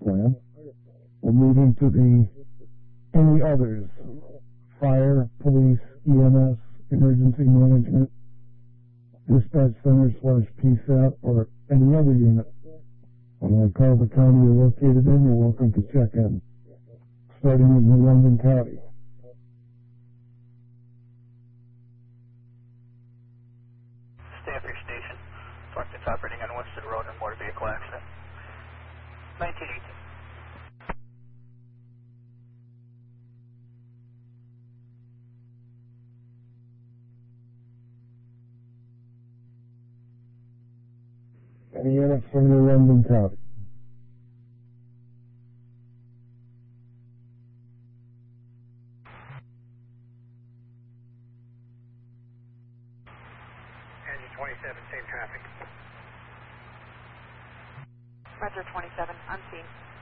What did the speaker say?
plan. We'll move into any others, fire, police, EMS, emergency management, dispatch center / PSAT, or any other unit. When I call the county you're located in, you're welcome to check in, starting with New London County. Stafford Station, Florence operating on Winston Road in motor vehicle accident. 1918. Any units from New London County? Engine 27, same traffic. Roger 27, unseen.